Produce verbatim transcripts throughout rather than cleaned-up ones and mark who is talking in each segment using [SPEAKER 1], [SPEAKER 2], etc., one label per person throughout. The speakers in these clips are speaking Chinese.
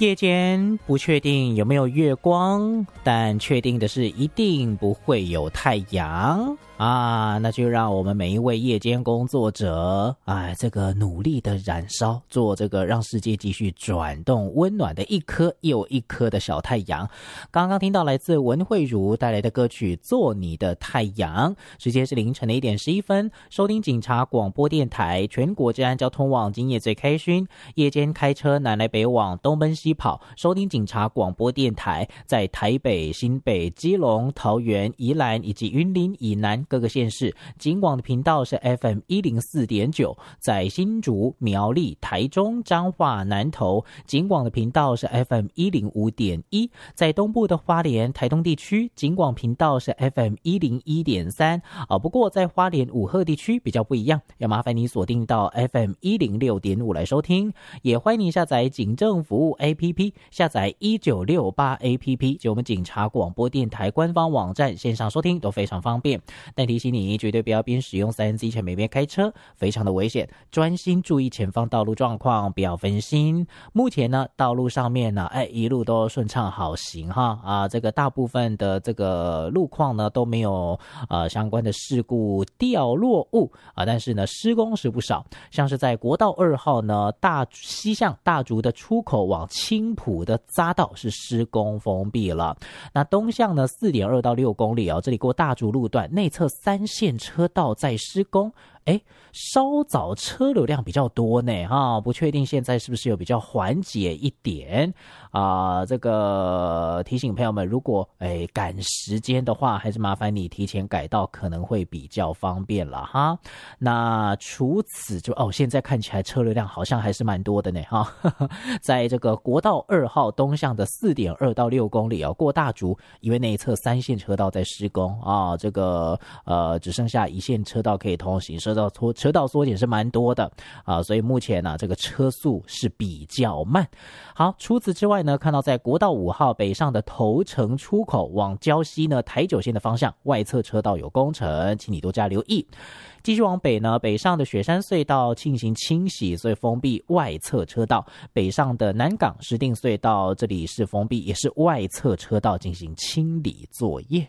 [SPEAKER 1] 夜间不确定有没有月光，但确定的是一定不会有太阳啊！那就让我们每一位夜间工作者，哎，这个努力的燃烧，做这个让世界继续转动温暖的一颗又一颗的小太阳。刚刚听到来自文慧茹带来的歌曲《做你的太阳》，时间是凌晨的一点十一分，收听警察广播电台全国治安交通网，今夜最开勋，夜间开车南来北往，东奔西跑，收听警察广播电台，在台北、新北、基隆、桃园、宜兰以及云林以南各个县市，警广的频道是 F M 一零四点九，在新竹、苗栗、台中、彰化、南投，警广的频道是 F M 一零五点一，在东部的花莲、台东地区，警广频道是 F M 一零一点三，啊，不过在花莲五鹤地区比较不一样，要麻烦你锁定到 F M 一零六点五来收听，也欢迎你下载警政服务 A P P， 下载一九六八 A P P， 就我们警察广播电台官方网站，线上收听都非常方便。但提醒你，绝对不要边使用 三 C 前边开车，非常的危险，专心注意前方道路状况，不要分心。目前呢，道路上面呢，哎，一路都顺畅好行哈啊，这个大部分的这个路况呢都没有呃相关的事故掉落物啊，但是呢施工是不少，像是在国道二号呢大西向大竹的出口往青埔的匝道是施工封闭了，那东向呢 四点二到六公里哦，这里过大竹路段内侧三线车道在施工，哎，稍早车流量比较多呢，哈，不确定现在是不是有比较缓解一点啊、呃？这个提醒朋友们，如果哎赶时间的话，还是麻烦你提前改道，可能会比较方便了哈。那除此就哦，现在看起来车流量好像还是蛮多的呢，哈。在这个国道二号东向的 四点二到六公里哦，过大竹，因为内侧三线车道在施工啊，这个呃只剩下一线车道可以通行，车道缩车道缩减是蛮多的啊，所以目前呢、啊、这个车速是比较慢。好，除此之外呢，看到在国道五号北上的头城出口往礁溪呢台九线的方向，外侧车道有工程，请你多加留意。继续往北呢，北上的雪山隧道进行清洗，所以封闭外侧车道。北上的南港石碇隧道这里是封闭，也是外侧车道进行清理作业。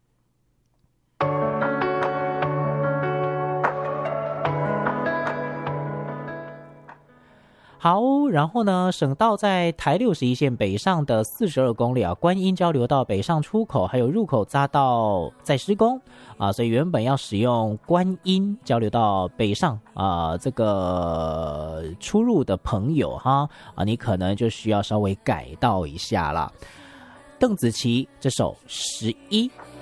[SPEAKER 1] 好，然后呢，省道在台六十一线北上的四十二公里啊，观音交流道北上出口还有入口匝道在施工啊，所以原本要使用观音交流道北上啊这个出入的朋友哈啊，你可能就需要稍微改道一下啦。邓紫棋这首十一